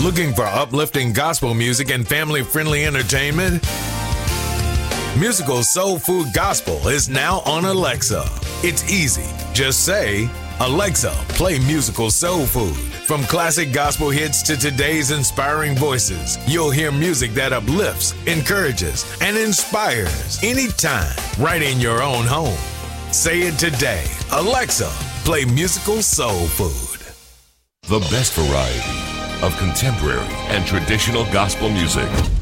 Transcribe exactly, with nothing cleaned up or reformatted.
Looking for uplifting gospel music and family-friendly entertainment? Musical Soul Food Gospel is now on Alexa. It's easy. Just say, Alexa, play Musical Soul Food. From classic gospel hits to today's inspiring voices, you'll hear music that uplifts, encourages, and inspires anytime, right in your own home. Say it today. Alexa, play Musical Soul Food. The best variety of contemporary and traditional gospel music.